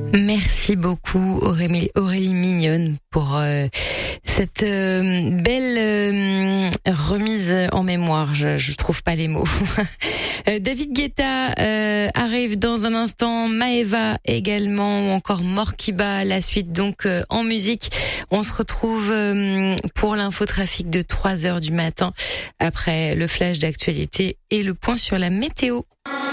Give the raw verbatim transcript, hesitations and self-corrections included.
Merci beaucoup Aurélie, Aurélie Mignonne pour euh, cette euh, belle euh, remise en mémoire. Je, je trouve pas les mots. euh, David Guetta euh, arrive dans un instant, Maeva également, ou encore Morkiba. La suite donc euh, en musique. On se retrouve euh, pour l'infotrafic de trois heures du matin après le flash d'actualité et le point sur la météo.